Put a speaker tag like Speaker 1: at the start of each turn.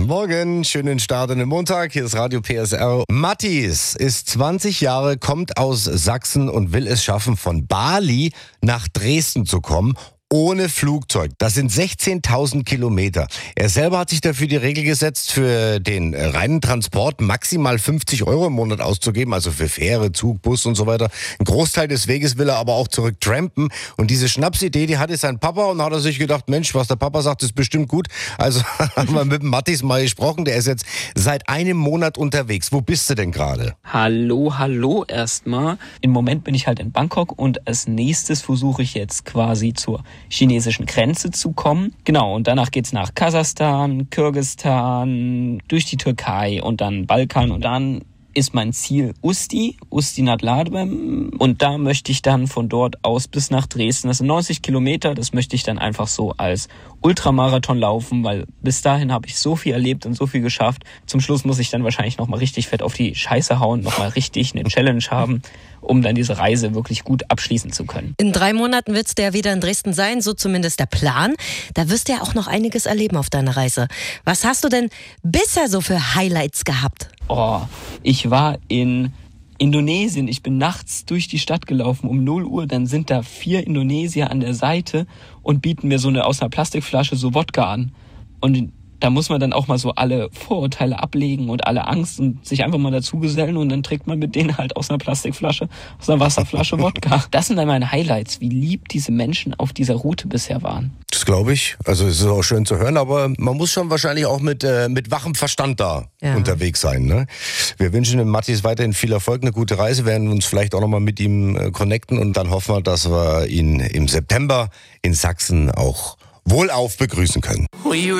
Speaker 1: Guten Morgen, schönen Start in den Montag. Hier ist Radio PSR. Mattis ist 20 Jahre, kommt aus Sachsen und will es schaffen, von Bali nach Dresden zu kommen. Ohne Flugzeug. Das sind 16.000 Kilometer. Er selber hat sich dafür die Regel gesetzt, für den reinen Transport maximal 50 Euro im Monat auszugeben, also für Fähre, Zug, Bus und so weiter. Ein Großteil des Weges will er aber auch zurück trampen. Und diese Schnapsidee, die hatte sein Papa, und da hat er sich gedacht, Mensch, was der Papa sagt, ist bestimmt gut. Also haben wir mit dem Mattis mal gesprochen. Der ist jetzt seit einem Monat unterwegs. Wo bist du denn gerade?
Speaker 2: Hallo erstmal. Im Moment bin ich halt in Bangkok und als nächstes versuche ich jetzt quasi zur chinesischen Grenze zu kommen. Genau, und danach geht's nach Kasachstan, Kirgisistan, durch die Türkei und dann Balkan und dann ist mein Ziel Usti nad Labem, und da möchte ich dann von dort aus bis nach Dresden. Das sind 90 Kilometer, das möchte ich dann einfach so als Ultramarathon laufen, weil bis dahin habe ich so viel erlebt und so viel geschafft. Zum Schluss muss ich dann wahrscheinlich nochmal richtig fett auf die Scheiße hauen, nochmal richtig eine Challenge haben, um dann diese Reise wirklich gut abschließen zu können.
Speaker 3: In 3 Monaten willst du ja wieder in Dresden sein, so zumindest der Plan. Da wirst du ja auch noch einiges erleben auf deiner Reise. Was hast du denn bisher so für Highlights gehabt?
Speaker 2: Ich war in Indonesien. Ich bin nachts durch die Stadt gelaufen um 0 Uhr. Dann sind da 4 Indonesier an der Seite und bieten mir aus einer Plastikflasche so Wodka an. Und da muss man dann auch mal so alle Vorurteile ablegen und alle Angst und sich einfach mal dazugesellen, und dann trinkt man mit denen halt aus einer Plastikflasche, aus einer Wasserflasche Wodka. Das sind dann meine Highlights, wie lieb diese Menschen auf dieser Route bisher waren.
Speaker 1: Das glaube ich. Also es ist auch schön zu hören, aber man muss schon wahrscheinlich auch mit wachem Verstand da unterwegs sein. Ne? Wir wünschen dem Mattis weiterhin viel Erfolg, eine gute Reise, werden uns vielleicht auch nochmal mit ihm connecten, und dann hoffen wir, dass wir ihn im September in Sachsen auch wohlauf begrüßen können.